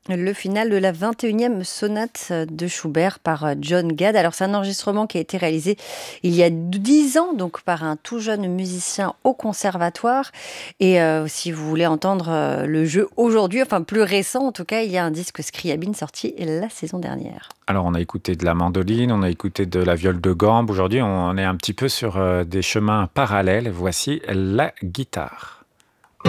Le final de la 21e sonate de Schubert par John Gad. Alors, c'est un enregistrement qui a été réalisé il y a 10 ans, donc par un tout jeune musicien au conservatoire. Et si vous voulez entendre le jeu aujourd'hui, enfin plus récent en tout cas, il y a un disque Scriabine sorti la saison dernière. Alors, on a écouté de la mandoline, on a écouté de la viole de gambe. Aujourd'hui, on est un petit peu sur des chemins parallèles. Voici la guitare.